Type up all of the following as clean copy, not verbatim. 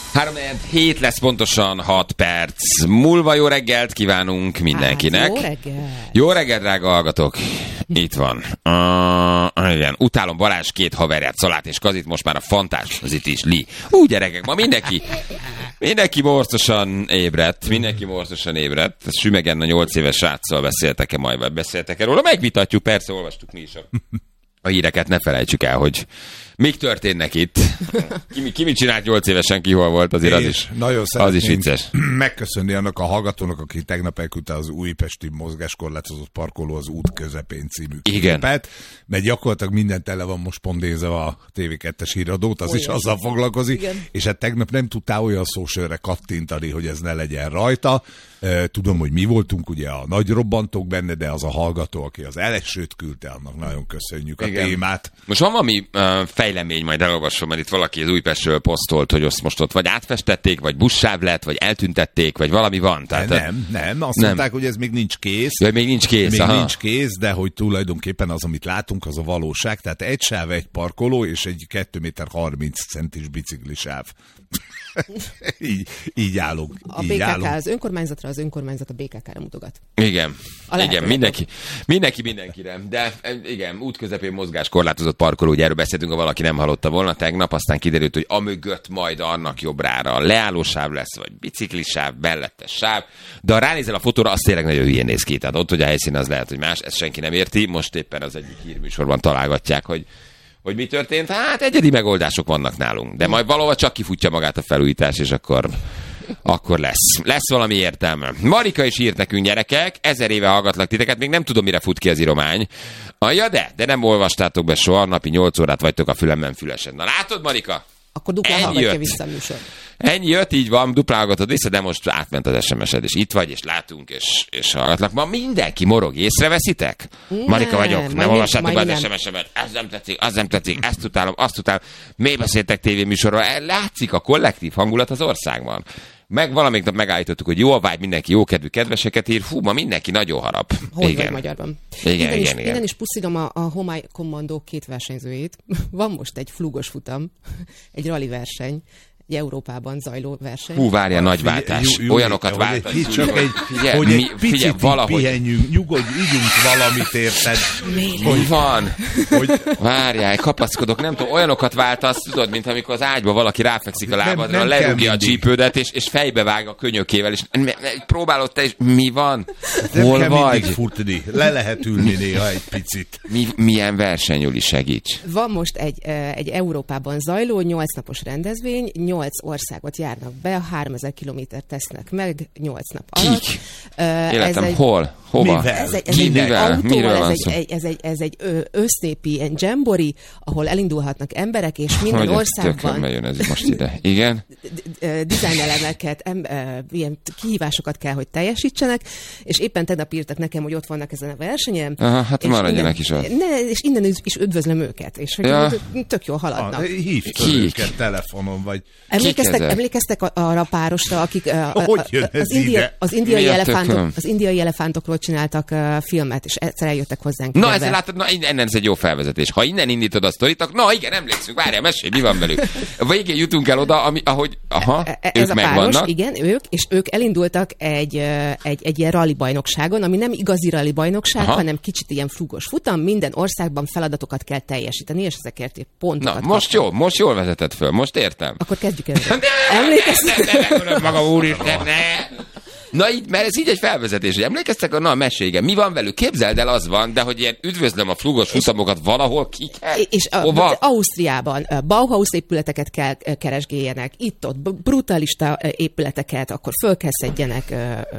3-4 lesz pontosan 6 perc. Múlva jó reggelt kívánunk mindenkinek. Jó reggelt. Jó reggelt, drága hallgatók. Itt van. Igen. Utálom Balázs 2 haverját, Szalát és Kazit, most már a Fantás, az itt is Li. Gyerekek, ma mindenki morcosan ébredt. Sümegen a 8 éves sráccal beszéltek-e róla? Megvitatjuk, persze, olvastuk mi is a híreket, ne felejtsük el, hogy még történnek itt. Ki mit csinált 8 évesen, ki hol volt, azért az is vicces. Megköszönni annak a hallgatónak, aki tegnap elküldte az újpesti mozgáskorlátozott parkoló az út közepén című képet, mert gyakorlatilag minden tele van most pont nézve a TV2-es híradót, az is azzal foglalkozik, és hát tegnap nem tudtál olyan szósörre kattintani, hogy ez ne legyen rajta. Tudom, hogy mi voltunk ugye a nagy robbantók benne, de az a hallgató, aki az elsőt küldte, annak nagyon köszönjük a témát. Most van valami fejlemény, majd elolvasom, mert itt valaki az Újpestről posztolt, hogy azt most ott vagy átfestették, vagy buszsáv lett, vagy eltüntették, vagy valami van. Tehát, nem. Azt mondták, hogy ez még nincs kész. Még nincs kész, nincs kész, de hogy tulajdonképpen az, amit látunk, az a valóság. Tehát egy sáv, egy parkoló, és egy 2,30 méter biciklisáv. így állunk. A BKK az önkormányzatra, az önkormányzat a BKK-ra mutogat. Igen, mindenkire. De igen, út közepén mozgáskorlátozott parkoló, ugye erről beszéltünk, ha valaki nem hallotta volna tegnap, aztán kiderült, hogy amögött majd annak jobbrára leállósáv lesz, vagy biciklisáv, mellettes sáv, de ha ránézel a fotóra, az tényleg nagyon hülyén néz ki. Tehát ott, hogy a helyszín az lehet, hogy más, ezt senki nem érti. Most éppen az egyik hírműsorban találgatják, hogy mi történt. Hát egyedi megoldások vannak nálunk, de majd valahol csak kifutja magát a felújítás, és akkor lesz valami értelme. Marika is írt nekünk, gyerekek, 1000 éve hallgatlak titeket, még nem tudom, mire fut ki az íromány. De nem olvastátok be soha, napi 8 órát vagytok a fülemben fülesen. Na látod, Marika? Akkor duplán hallgatja vissza a műsor. Ennyi jött, így van, duplán hallgatod vissza, de most átment az SMS-ed, és itt vagy, és látunk, és hallgatlak. Ma mindenki morog, észreveszitek? Marika vagyok, nem olvassátok be az SMS-emet, ez nem tetszik, ezt utálom, azt utálom. Miért beszéltek tévéműsorról? Látszik a kollektív hangulat az országban. Meg valamelyik nap megállítottuk, hogy jó a vibe, mindenki jó kedvű kedveseket ír, ma mindenki nagyon harap. Hogy vagy magyarban. Igen. Innen is puszilom a Homai Kommandó 2 versenyzőjét. Van most egy flugos futam, egy rally verseny, egy Európában zajló verseny. Várja, nagy váltás. Olyanokat váltás. Hogy egy picit pihenjünk, nyugodj, ígyunk valamit, érted? Hogy van? Várjál, kapaszkodok, nem tudom, olyanokat váltasz, tudod, mint amikor az ágyba valaki ráfekszik a lábadra, lerúgja a csípődet, és fejbe vág a könyökével, és próbálod te is, mi van? Hol vagy? Futni. Le lehet ülni néha egy picit. Milyen verseny, Juli, segíts? Van most egy Európában zajló 8 napos rendezvény, 8 országot járnak be, 3000 kilométert tesznek meg 8 nap alatt. Kik? Életem, hol? Hova? Miről van szó? Ez egy össznépi ilyen dzsembori, ahol elindulhatnak emberek, és minden országban... Tökön bejön ez most ide. Igen? Dizájnelemeket, ilyen kihívásokat kell, hogy teljesítsenek, és éppen tegnap írtak nekem, hogy ott vannak ezen a versenyen. Aha, hát maradjanak is ott. És innen is üdvözlöm őket, és tök jól haladnak. Hívd őket telefonon, vagy... Emlékeztek arra a párosra, akik az indiai elefántokról csináltak filmet, és egyszer eljöttek hozzánk. Na, ezzel látod, innen ez egy jó felvezetés. Ha innen indítod a sztorit, akkor igen, emlékszünk, várjál, mesélj, mi van velük? Végén jutunk el oda, ahogy ez ők a páros, igen, ők elindultak egy ilyen rally bajnokságon, ami nem igazi rally bajnokság, hanem kicsit ilyen flugos futam, minden országban feladatokat kell teljesíteni, és ezekért pontokat. Na, most jól vezeted föl, most értem. Akkor kezdjük el. Emlékeztek? Maga úristen, ne! Na így, mert ez így egy felvezetés, hogy emlékeztek, meséljége, mi van velük? Képzeld el, az van, de hogy ilyen üdvözlöm a flugos futamokat valahol és Ausztriában Bauhaus épületeket kell keresgéljenek, itt-ott brutalista épületeket, akkor föl kell szedjenek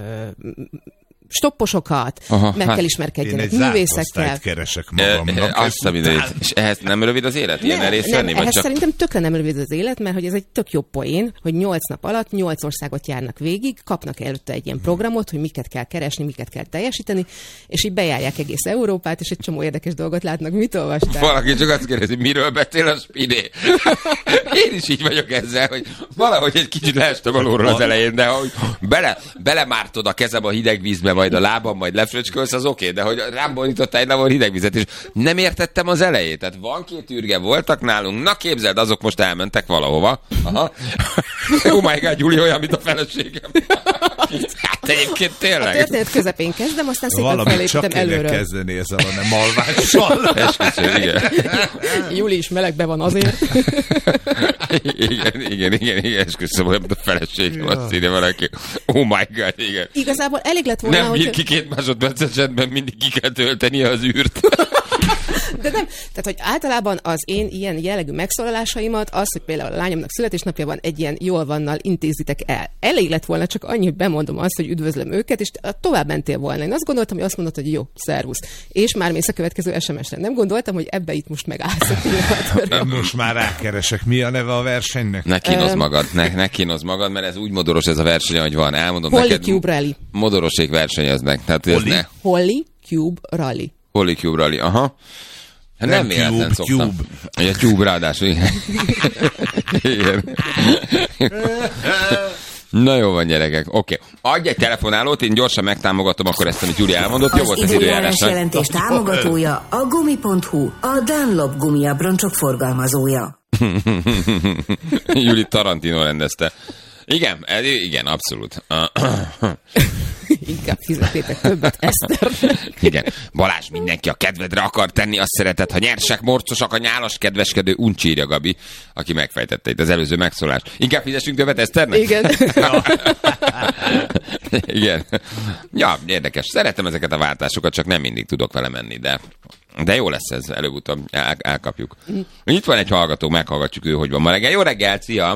stopposokat, kell ismerkedjenek művészekkel. Én egy keresek magamnak. Azt a mindenit. És ehhez nem rövid az élet? Ilyen részt venni? Ehhez szerintem tökre nem rövid az élet, mert hogy ez egy tök jó poén, hogy 8 nap alatt 8 országot járnak végig, kapnak előtte egy ilyen programot, hogy miket kell keresni, miket kell teljesíteni, és így bejárják egész Európát, és egy csomó érdekes dolgot látnak. Mit olvastál? Valaki csak azt kérdezi, miről beszél a Spidé? Én is így vagyok ezzel, hogy valahogy egy kicsit leestem alulról az elején, de hogy belemártod a kezem a hideg vízbe, majd a lábam, majd lefröcskölsz, az oké, de hogy rám borítottál egy lavon hideg vizet, és nem értettem az elejét. Tehát van 2 ürge, voltak nálunk, na képzeld, azok most elmentek valahova. Aha. Oh my God, Gyuri, olyan, mint a feleségem. Hát egyébként tényleg. A történet közepén kezdem, aztán szépen felépítem előről. Valamit csak kezdeni ezzel a nem alvással. Esküszöm, igen. Júli is melegbe van azért. Igen, esküszöm, olyan, mint a feleségem, azt írja valaki. Oh my God, igen. Igazából elég lett volna, nem bír ki 2 másodperc esetben, mindig ki kell tölteni az űrt. De nem, tehát hogy általában az én ilyen jellegű megszólalásaimat, az, hogy például a lányomnak születésnapja van, egy ilyen jól vannal intézitek el. Elég lett volna csak annyi, hogy bemondom azt, hogy üdvözlöm őket, és tovább mentél volna. Én azt gondoltam, hogy azt mondod, hogy jó, szervusz. És már mész a következő SMS-re. Nem gondoltam, hogy ebbe itt most megállsz a pillanatban. Most már rákeresek. Mi a neve a versenynek? Ne kínozz magad, mert ez úgy modoros ez a verseny, hogy van. Elmondom Holly neked. Cube Rally. Modorosék versenyeznek. Tehát Holly Cube Rally. Holly Cube Rally, aha. Hát nem véletlen szoktam. A Cube ráadásul, igen. Na jó van, gyerekek, oké. Adj egy telefonálót, én gyorsan megtámogatom akkor ezt, amit Gyuri elmondott. Jó volt az időjárás. Az jelentés támogatója a Gumi.hu, a Dunlop gumiabroncsok forgalmazója. Júli Tarantino rendezte. Igen, abszolút. Inkább fizetétek többet, Eszter. Igen. Balázs, mindenki a kedvedre akar tenni, azt szereted, ha nyersek, morcosak, a nyálas, kedveskedő, uncsírja Gabi, aki megfejtette itt az előző megszólást. Inkább fizessünk többet Eszternek? Igen. Igen. Ja, érdekes. Szeretem ezeket a váltásokat, csak nem mindig tudok vele menni, de jó lesz ez, előbb-utóbb elkapjuk. Itt van egy hallgató, meghallgatjuk ő, hogy van ma reggel. Jó reggel, szia!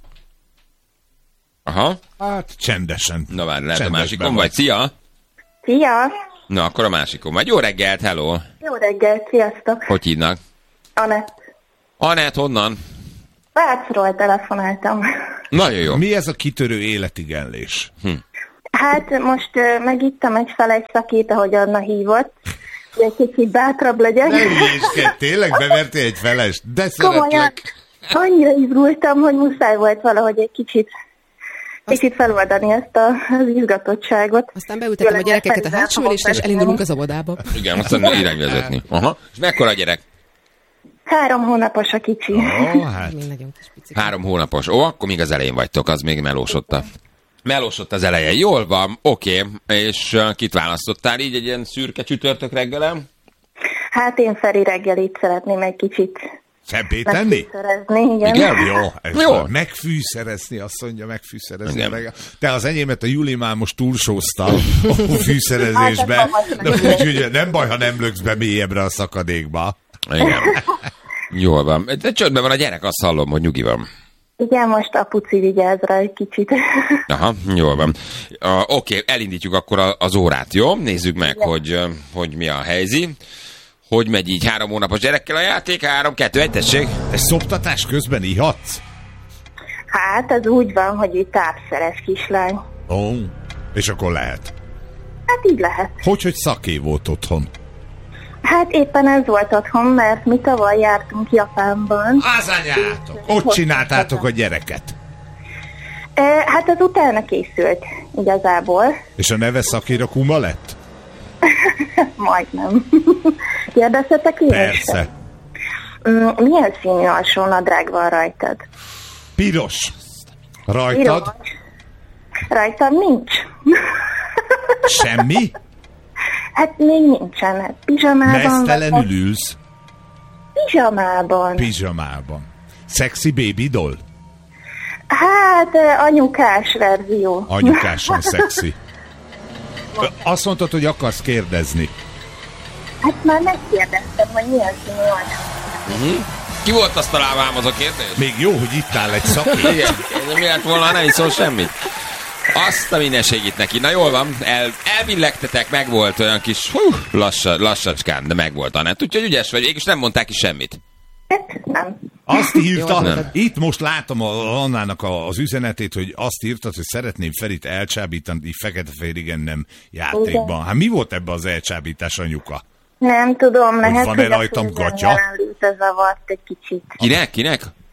Aha. Hát csendesen. Na várj, lehet a másikon vagy. Szia! Szia! Na, akkor a másikon vagy. Jó reggelt, hello! Jó reggelt, sziasztok! Hogy hívnak? Anett. Anett, honnan? Vácról telefonáltam. Nagyon jó. Mi ez a kitörő életigenlés? Hát most megittem egy felejtszakét, ahogy Anna hívott. Egy kicsit bátrabb legyek. Nem hülyéskedj, tényleg bevertél egy felest? De komolyan, szeretlek. annyira izgultam, hogy muszáj volt valahogy egy kicsit feloldani ezt az izgatottságot. Aztán beültetem a gyerekeket a hátsó ülésre, és elindulunk az óvodába. Igen, aztán irányvezetni. Aha. És mekkora a gyerek? 3 hónapos a kicsi. Hát. Még nagyon kis picik. 3 hónapos. Ó, akkor még az elején vagytok, az még melósott az eleje. Jól van, oké. És kit választottál így egy ilyen szürke csütörtök reggelem? Hát én Feri reggelit szeretném egy kicsit Szebbé tenni? megfűszerezni, igen. Jó. Megfűszerezni, azt mondja, megfűszerezni. Igen. Te az enyémet a Júli már most túlsózta a fűszerezésbe. Hát, De úgyhogy nem baj, ha nem löksz be mélyebbre a szakadékba. Igen. Jól van. De csöndben van a gyerek, azt hallom, hogy nyugi van. Igen, most apuci vigyáz rá egy kicsit. Aha, jól van. Oké, elindítjuk akkor az órát, jó? Nézzük meg, hogy mi a helyzet. Hogy megy így 3 hónapos gyerekkel a játék? 3, 2, 1, tessék. Te szoptatás közben ihatsz? Hát, ez úgy van, hogy ő tápszeres kislány. Ó, és akkor lehet. Hát így lehet. Hogy szaké volt otthon? Hát éppen ez volt otthon, mert mi tavaly jártunk Japánban. Az anyátok! Ott csináltátok a gyereket. Hát az utána készült igazából. És a neve Szakira Kuma lett? Majdnem. Kérdeztetek én? Persze. Milyen színű alsónadrág van rajtad? Piros. Rajtad? Piros. Rajtam nincs. Semmi? Hát még nincsen. Hát pizsamában Mesztelenül ülsz? Pizsamában. Sexy baby doll? Hát anyukás verzió. Anyukásan szexi. Azt mondtad, hogy akarsz kérdezni. Hát már megkérdeztem, hogy milyen színű alsó. Ki volt azt találvám az a kérdés? Még jó, hogy itt áll egy szakértő. Igen, mi lett volna, ha nem iszol semmit? Azt a mindenségét neki. Na jól van, elbillegtetek, meg volt olyan kis lassacskán, de meg volt Anett. Úgyhogy ügyes vagy, és nem mondták ki semmit. Hát nem. Azt írta, Nem. itt most látom Annának az üzenetét, hogy azt írtad, hogy szeretném Ferit elcsábítani fekete-fehér igen nem játékban. Igen. Hát mi volt ebben az elcsábítás, anyuka? Nem tudom, lehet, van-e hogy rajtam a gatya? jelenléte zavart egy kicsit. Kinek?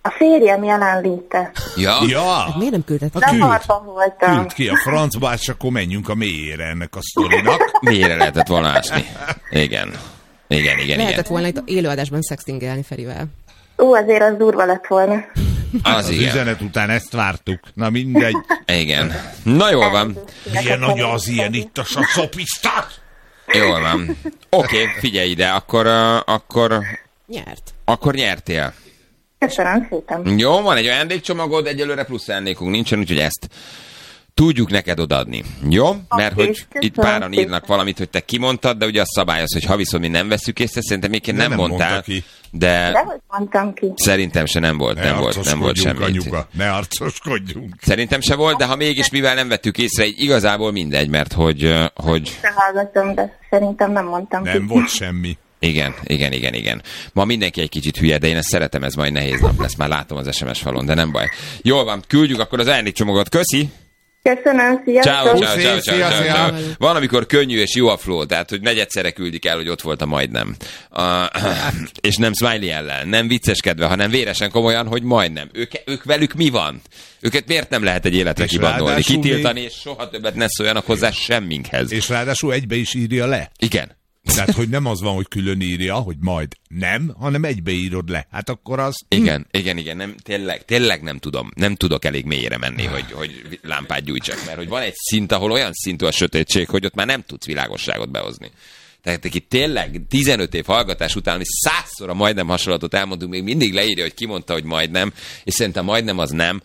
A férjem jelenléte. Ja. Miért nem küldett? Zavarban voltam. Küld ki a francba, és akkor menjünk a mélyére ennek a sztorinak. Mélyére lehetett volna ásni. Igen. Lehetett volna itt élőadásban szextingelni Ferivel. Azért az durva lett volna. Az üzenet után ezt vártuk. Na mindegy. Igen. Na jól van. Milyen nagy az ilyen itt a szopisztát? Jól van. Oké, figyelj ide, akkor Nyert. Akkor nyertél. Köszönöm szépen. Jó, van egy ajándékcsomagod, egyelőre plusz ajándékunk nincsen, úgyhogy ezt tudjuk neked odaadni. Jó? Mert hogy itt páran írnak valamit, hogy te kimondtad, de ugye az szabály az, hogy ha viszont mi nem veszük észre, szerintem még nem mondtál. De hogy mondtam ki? Szerintem se nem volt semmi. Anyuka, ne arcoskodjunk. Szerintem se volt, de ha mégis mivel nem vettük észre, így igazából mindegy, mert hogy... Hallgatom, de szerintem nem mondtam ki. Nem volt semmi. Igen. Ma mindenki egy kicsit hülye, de én ezt szeretem, ez majd nehéz nap lesz. Már látom az SMS falon, de nem baj. Jól van, küldjük akkor az ajándékcsomagot. Köszi! Köszönöm, sziasztok! Ciao. Van, amikor könnyű és jó a flow, tehát, hogy negyedszerre küldik el, hogy ott volt a majdnem. És nem smiley ellen, nem vicceskedve, hanem véresen komolyan, hogy majdnem. Ők velük mi van? Őket miért nem lehet egy életre kibandolni, kitiltani, és soha többet ne szóljanak hozzá semminkhez. És ráadásul egybe is írja le. Igen. Tehát, hogy nem az van, hogy külön írja, hogy majd nem, hanem egybeírod le. Hát akkor az... Igen, nem, tényleg nem tudom. Nem tudok elég mélyre menni, hogy lámpát gyújtsak, mert hogy van egy szint, ahol olyan szintű a sötétség, hogy ott már nem tudsz világosságot behozni. Tehát aki tényleg 15 év hallgatás után, ami 100-szor a majdnem hasonlatot elmondunk, még mindig leírja, hogy ki mondta, hogy majdnem, és szerintem majdnem az nem,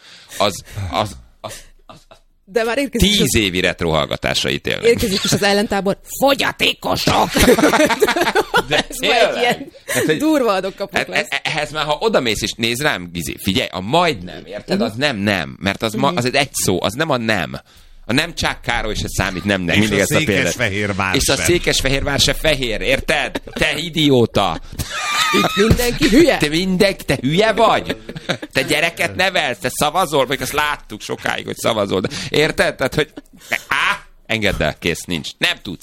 de már érkezik 10 évi retro hallgatásra ítélnek. Érkezik is az ellentábor, fogyatékosok! De ez már egy ilyen durva adok-kapok lesz. Ehhez már, ha odamész és néz rám, Gizi, figyelj, a majdnem, érted? Az nem, mert az egy szó, az nem a nem. A nem Csák Károly se számít, nem. És mindig a Székesfehérvár és a Székesfehérvár se fehér, érted? Te idióta! Itt mindenki hülye? Te hülye vagy? Te gyereket nevelsz, te szavazol, vagy azt láttuk sokáig, hogy szavazol. Érted? Tehát, hogy engedd el, kész, nincs. Nem tudsz.